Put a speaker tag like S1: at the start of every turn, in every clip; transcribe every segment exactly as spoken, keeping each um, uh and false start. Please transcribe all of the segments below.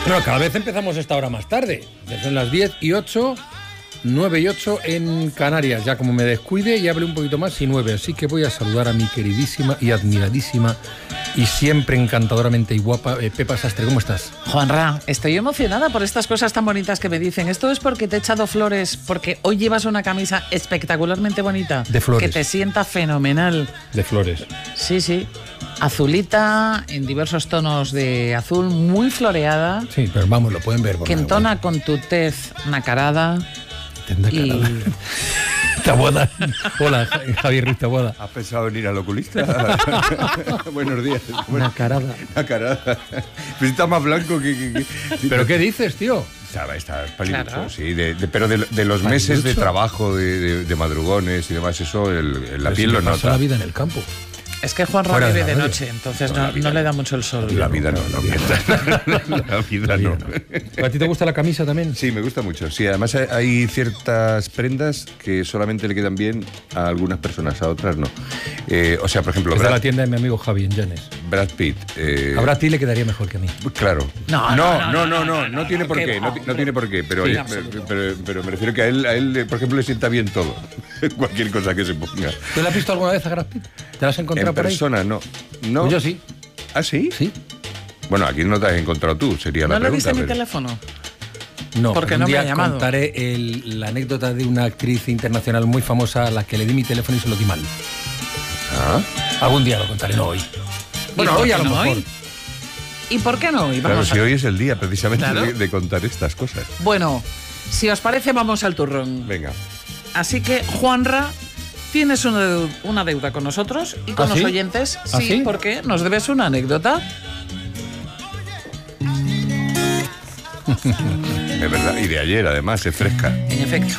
S1: Bueno, cada vez empezamos esta hora más tarde. Son las diez y ocho, nueve y ocho en Canarias. Ya como me descuide, ya hablé un poquito más y nueve. Así que voy a saludar a mi queridísima y admiradísima y siempre encantadoramente y guapa eh, Pepa Sastre. ¿Cómo estás?
S2: Juanra, estoy emocionada por estas cosas tan bonitas que me dicen. Esto es porque te he echado flores, porque hoy llevas una camisa espectacularmente bonita.
S1: De flores.
S2: Que te sienta fenomenal.
S1: De flores.
S2: Sí, sí. Azulita, en diversos tonos de azul, muy floreada.
S1: Sí, pero vamos, lo pueden ver.
S2: Que entona con tu tez nacarada.
S1: Tez nacarada. Y... Taboada. Hola, Javier Ruiz Taboada.
S3: ¿Has pensado en ir al oculista? Buenos días.
S1: Nacarada.
S3: Nacarada. Pues está más blanco que... que, que...
S1: ¿Pero qué dices, tío?
S3: Está, está paliducho,
S2: claro.
S3: Sí, de, de, pero de, de los meses ¿Paliducho? de trabajo, de, de, de madrugones y demás, eso, el, la piel lo nota.
S1: La vida en el campo.
S2: Es que Juan Ra vive de noche, entonces no, no, no le da mucho el sol.
S3: La vida no, no, no, la vida no.
S1: ¿A ti te gusta la camisa también?
S3: Sí, me gusta mucho. Sí, además hay ciertas prendas que solamente le quedan bien a algunas personas, a otras no. Eh, o sea, por ejemplo...
S1: Es Brad, de la tienda de mi amigo Javi en Llanes.
S3: Brad Pitt. Eh,
S1: a Brad Pitt le quedaría mejor que a mí.
S3: Claro.
S2: No,
S3: no, no, no, no, no, no, no tiene por qué, no, no tiene por qué, pero, sí, pero, pero, pero me refiero que a él, a él, por ejemplo, le sienta bien todo. Cualquier cosa que se ponga.
S1: ¿Tú le has visto alguna vez a Brad Pitt? ¿Te la has encontrado
S3: en
S1: por ahí?
S3: En persona, no. No.
S1: Pues yo sí.
S3: ¿Ah, sí?
S1: Sí.
S3: Bueno, aquí no te has encontrado tú, sería la
S2: pregunta. ¿No le viste
S3: pero...
S2: mi teléfono?
S1: No,
S2: porque
S1: un
S2: no
S1: día
S2: me ha llamado.
S1: Contaré el, la anécdota de una actriz internacional muy famosa a la que le di mi teléfono y se lo di mal.
S3: ¿Ah?
S1: Algún día lo contaré, no hoy. Bueno, hoy a lo
S2: no
S1: mejor.
S2: Hoy? ¿Y por qué no hoy?
S3: Vamos
S2: Claro,
S3: si hoy es el día precisamente
S2: ¿Claro?
S3: de, de contar estas cosas.
S2: Bueno, si os parece, vamos al turrón.
S3: Venga.
S2: Así que, Juanra, tienes una deuda, una deuda con nosotros y con
S1: ¿Ah,
S2: los
S1: sí?
S2: oyentes.
S1: ¿Ah,
S2: sí,
S1: sí?
S2: porque nos debes una anécdota.
S3: De verdad, y de ayer además, es fresca.
S2: En efecto.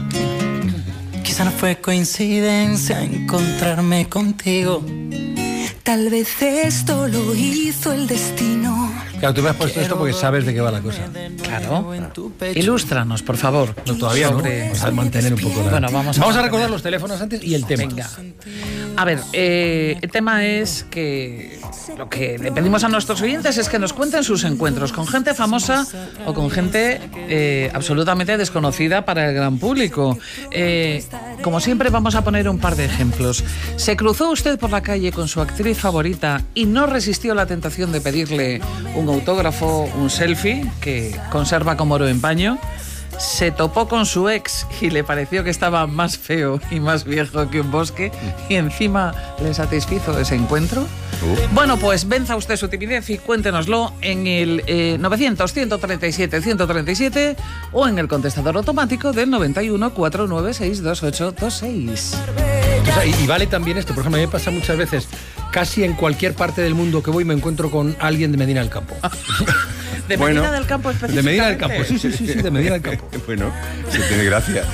S4: Quizá no fue coincidencia encontrarme contigo. Tal vez esto lo hizo el destino.
S1: Claro, tú me has puesto esto porque sabes de qué va la cosa.
S2: Claro. Ilústranos, por favor.
S1: No, todavía
S2: sobre...
S1: no. Vamos a mantener un poco la...
S2: Bueno, vamos a...
S1: Vamos a recordar los teléfonos antes y el tema.
S2: Venga. A ver, eh, el tema es que lo que le pedimos a nuestros oyentes es que nos cuenten sus encuentros con gente famosa o con gente eh, absolutamente desconocida para el gran público. Eh, como siempre, vamos a poner un par de ejemplos. ¿Se cruzó usted por la calle con su actriz favorita y no resistió la tentación de pedirle un autógrafo, un selfie, que conserva como oro en paño? ¿Se topó con su ex y le pareció que estaba más feo y más viejo que un bosque y encima le satisfizo ese encuentro?
S3: Uh.
S2: Bueno, pues venza usted su timidez y cuéntenoslo en el eh, novecientos, ciento treinta y siete, ciento treinta y siete o en el contestador automático del noventa y uno, cuatrocientos noventa y seis, veintiocho veintiséis.
S1: O sea, y, y vale también esto, por ejemplo, a mí me pasa muchas veces, casi en cualquier parte del mundo que voy me encuentro con alguien de Medina del Campo.
S2: ¿De
S3: Bueno,
S2: Medina del Campo específicamente?
S1: De Medina del Campo, sí, sí, sí, sí, de Medina del Campo.
S3: Bueno, se tiene gracia.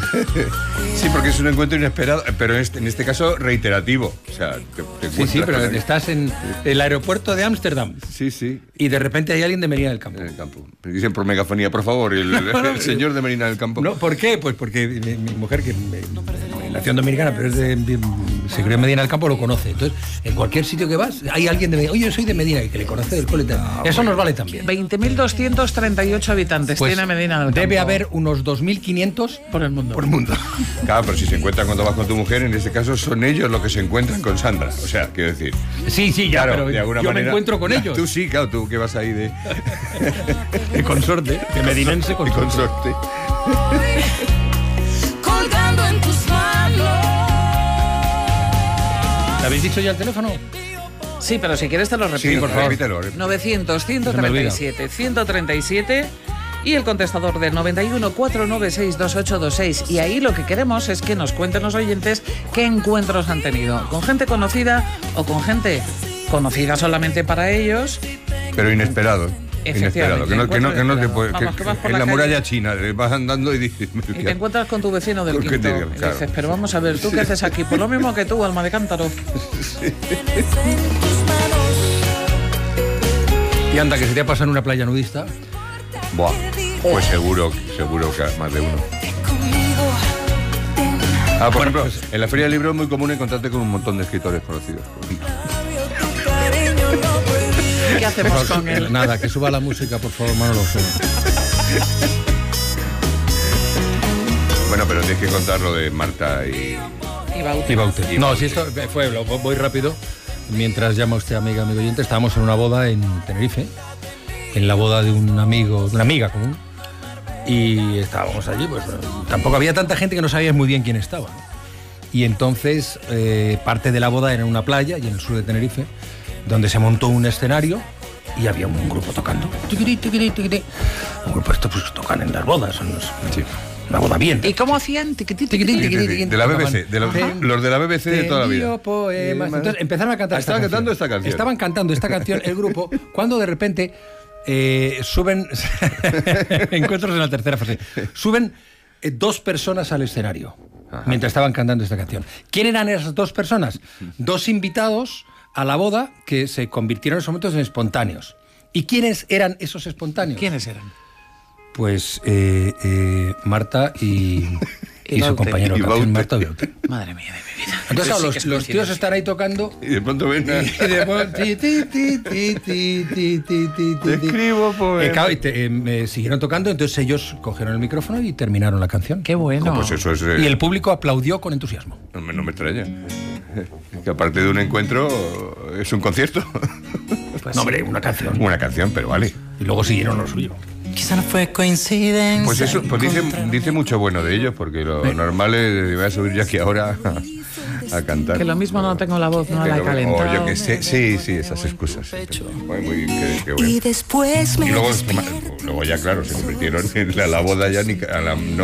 S3: Sí, porque es un encuentro inesperado, pero en este, en este caso reiterativo. O sea, te, te
S1: Sí, sí, pero
S3: con
S1: estás en el aeropuerto de Ámsterdam.
S3: Sí, sí.
S1: Y de repente hay alguien de Medina del Campo.
S3: En el campo. Dicen por megafonía, por favor, el, el señor de Medina del Campo.
S1: No, ¿por qué? Pues porque mi, mi mujer, que me, nació en Dominicana, pero es de, de, se crió en Medina del Campo, lo conoce. Entonces, en cualquier sitio que vas, hay alguien de Medina. Oye, yo soy de Medina, y que le conoce del cole. Ah, Eso bueno. Nos vale también.
S2: veinte mil doscientos treinta y ocho habitantes
S1: pues
S2: tiene Medina del Campo.
S1: Debe haber unos dos mil quinientos
S2: por el mundo.
S1: Por el mundo.
S3: Claro, pero si se encuentran cuando vas con tu mujer, en este caso son ellos los que se encuentran con Sandra. O sea, quiero decir.
S1: Sí, sí, ya,
S3: claro,
S1: pero
S3: de alguna
S1: yo
S3: manera,
S1: me encuentro con ellos.
S3: Tú sí, claro, tú que vas ahí de...
S1: de consorte, de medinense consorte.
S3: De consorte.
S4: Colgando en tus manos.
S1: ¿Le habéis dicho ya el teléfono?
S2: Sí, pero si quieres te lo repito.
S3: Sí, por favor. Repítelo, repítelo.
S2: novecientos, ciento treinta y siete, ciento treinta y siete y el contestador del noventa y uno, cuatrocientos noventa y seis, veintiocho veintiséis. Y ahí lo que queremos es que nos cuenten los oyentes qué encuentros han tenido. Con gente conocida o con gente conocida solamente para ellos.
S3: Pero inesperado. Inesperado. Que no, que no, que no te puede,
S2: Vamos,
S3: que,
S2: que vas por
S3: en
S2: la,
S3: la
S2: calle,
S3: muralla china vas andando y dices...
S2: Y te encuentras con tu vecino del quinto.
S3: Te,
S2: claro. Y dices, pero vamos a ver, ¿tú qué haces aquí? Pues lo mismo que tú, alma de cántaro.
S3: Sí.
S1: Y anda, que se te ha pasado en una playa nudista.
S3: Buah, pues seguro, seguro que más de uno. Ah, por ejemplo, en la Feria del Libro es muy común encontrarte con un montón de escritores conocidos.
S2: ¿Y qué hacemos con él?
S1: Nada, que suba la música, por favor, Manolo.
S3: Bueno, pero tienes que contar lo de Marta y...
S2: Y Baute.
S1: Y Baute. No, si esto fue, lo, voy rápido. Mientras llama usted, amiga, amigo oyente, estábamos en una boda en Tenerife, en la boda de un amigo, de una amiga común, y estábamos allí, pues tampoco había tanta gente que no sabía muy bien quién estaba, ¿no? Y entonces eh, parte de la boda era en una playa, y en el sur de Tenerife, donde se montó un escenario y había un grupo tocando. Tiquiri, tiquiri, tiquiri. Un grupo, esto pues tocan en las bodas, son los, sí. Una boda bien.
S2: ¿Y cómo hacían? Tiquití, tiquití, tiquití, tiquití.
S3: De la B B C, de los, los de la B B C de toda la vida.
S1: Poemas. Entonces empezaron a cantar.
S3: Estaban cantando esta canción.
S1: Estaban cantando esta canción el grupo cuando de repente eh, suben encuentros en la tercera fase. Suben eh, dos personas al escenario. Ajá. Mientras estaban cantando esta canción. ¿Quién eran esas dos personas? Dos invitados a la boda que se convirtieron en esos momentos en espontáneos. ¿Y quiénes eran esos espontáneos?
S2: ¿Quiénes eran?
S1: Pues eh, eh, Marta y, y, y su compañero,
S3: y
S1: canción, Marta Baute.
S2: Madre mía de mi vida.
S1: Entonces,
S2: Sí,
S1: los, los tíos están ahí tocando.
S3: Y de pronto ven a...
S1: Y de pronto, ti, ti, ti, ti, ti, ti, ti, ti,
S3: Te
S1: ti.
S3: escribo
S1: Eh,
S3: poemas.
S1: claro, y te- eh, me siguieron tocando, entonces ellos cogieron el micrófono y terminaron la canción.
S2: Qué bueno.
S3: Pues eso es... eh,
S1: Y el público aplaudió con entusiasmo.
S3: No me, no me extraña. Que aparte de un encuentro, es un concierto.
S2: Pues
S1: No,
S2: sí.
S1: hombre, una canción.
S3: Una canción, pero vale.
S1: Y luego siguieron lo suyo.
S4: Quizá no fue coincidencia.
S3: Pues eso, pues dice, dice mucho bueno de ellos, porque lo normal es voy a subir yo aquí ahora a, a cantar.
S2: Que lo mismo no tengo la voz, no
S3: Que
S2: la he
S3: lo-
S2: calentado.
S3: O yo que sé, sí, sí, esas excusas. Sí. Muy, muy, qué, qué bueno.
S4: Y después me
S3: Y luego,
S4: desperté.
S3: luego ya, claro, se convirtieron en la, la boda ya ni a la, no